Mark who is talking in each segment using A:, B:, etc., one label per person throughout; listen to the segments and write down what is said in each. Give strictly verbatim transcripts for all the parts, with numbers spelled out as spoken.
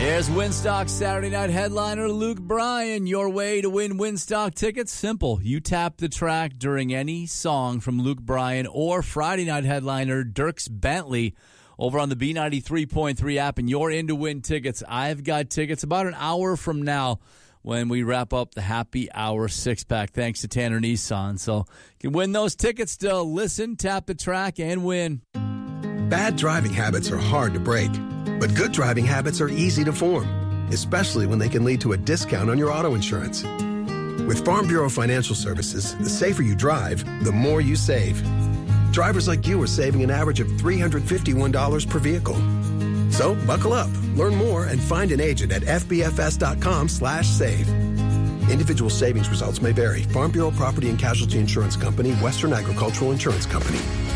A: There's Winstock Saturday night headliner Luke Bryan. Your way to win Winstock tickets? Simple. You tap the track during any song from Luke Bryan or Friday night headliner Dierks Bentley over on the B ninety-three point three app, and you're in to win tickets. I've got tickets about an hour from now when we wrap up the Happy Hour six-pack, thanks to Tanner Nissan. So you can win those tickets still. Listen, tap the track, and win.
B: Bad driving habits are hard to break, but good driving habits are easy to form, especially when they can lead to a discount on your auto insurance. With Farm Bureau Financial Services, the safer you drive, the more you save. Drivers like you are saving an average of three hundred fifty-one dollars per vehicle. So buckle up, learn more, and find an agent at f b f s dot com slash save. Individual savings results may vary. Farm Bureau Property and Casualty Insurance Company, Western Agricultural Insurance Company.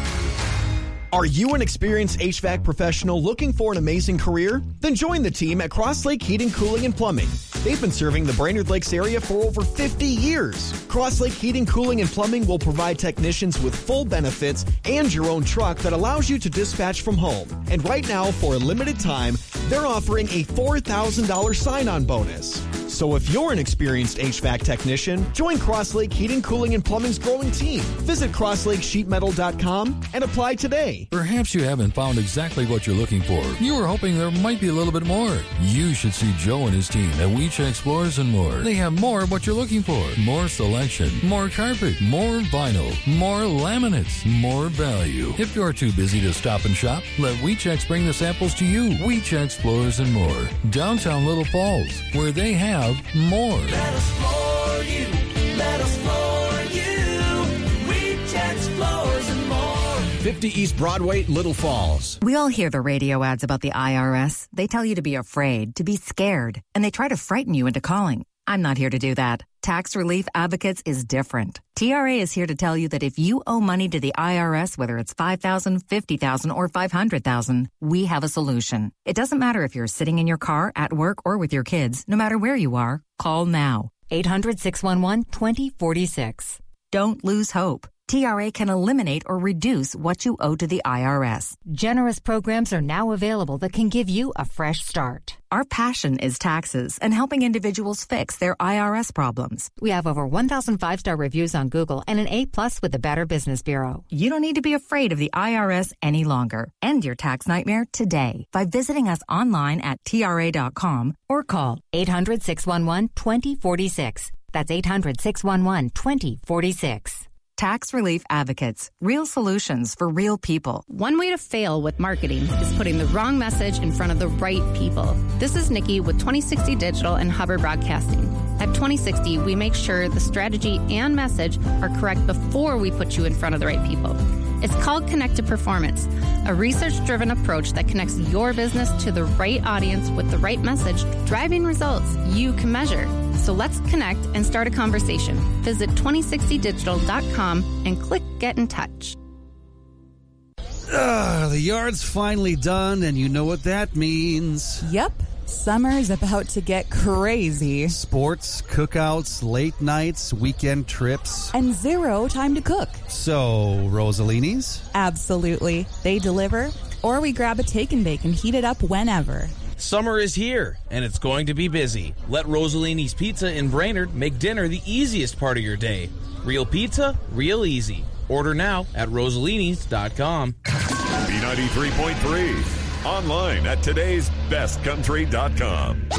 C: Are you an experienced H V A C professional looking for an amazing career? Then join the team at Cross Lake Heating, Cooling, and Plumbing. They've been serving the Brainerd Lakes area for over fifty years. Cross Lake Heating, Cooling, and Plumbing will provide technicians with full benefits and your own truck that allows you to dispatch from home. And right now, for a limited time, they're offering a four thousand dollars sign-on bonus. So if you're an experienced H V A C technician, join Cross Lake Heating, Cooling, and Plumbing's growing team. Visit cross lake sheet metal dot com and apply today.
D: Perhaps you haven't found exactly what you're looking for. You were hoping there might be a little bit more. You should see Joe and his team at We Check Floors and More. They have more of what you're looking for. More selection, more carpet, more vinyl, more laminates, more value. If you're too busy to stop and shop, let We Check bring the samples to you. We Check Floors and More. Downtown Little Falls, where they have more.
E: Let us floor you. Let us floor you. We Check Floors and More.
F: fifty East Broadway, Little Falls.
G: We all hear the radio ads about the I R S. They tell you to be afraid, to be scared, and they try to frighten you into calling. I'm not here to do that. Tax Relief Advocates is different. T R A is here to tell you that if you owe money to the I R S, whether it's five thousand dollars, fifty thousand dollars, or five hundred thousand dollars, we have a solution. It doesn't matter if you're sitting in your car, at work, or with your kids. No matter where you are, call now. eight hundred, six one one, two zero four six. Don't lose hope. T R A can eliminate or reduce what you owe to the I R S.
H: Generous programs are now available that can give you a fresh start.
G: Our passion is taxes and helping individuals fix their I R S problems.
H: We have over one thousand five-star reviews on Google and an A plus with the Better Business Bureau.
G: You don't need to be afraid of the I R S any longer. End your tax nightmare today by visiting us online at T R A dot com or call
H: eight hundred, six one one, two zero four six. That's eight hundred, six one one, two zero four six.
G: Tax Relief Advocates. Real solutions for real people.
I: One way to fail with marketing is putting the wrong message in front of the right people. This is Nikki with twenty sixty Digital and Hubbard Broadcasting. At twenty sixty, we make sure the strategy and message are correct before we put you in front of the right people. It's called Connected Performance, a research-driven approach that connects your business to the right audience with the right message, driving results you can measure. So let's connect and start a conversation. Visit twenty sixty digital dot com and click Get in Touch.
J: Uh, the yard's finally done, and you know what that means.
K: Yep. Summer's about to get crazy.
J: Sports, cookouts, late nights, weekend trips.
K: And zero time to cook.
J: So, Rosalini's?
K: Absolutely. They deliver, or we grab a take and bake and heat it up whenever.
L: Summer is here, and it's going to be busy. Let Rosalini's Pizza in Brainerd make dinner the easiest part of your day. Real pizza, real easy. Order now at rosalinis dot com.
M: B ninety-three point three. Online at todays best country dot com.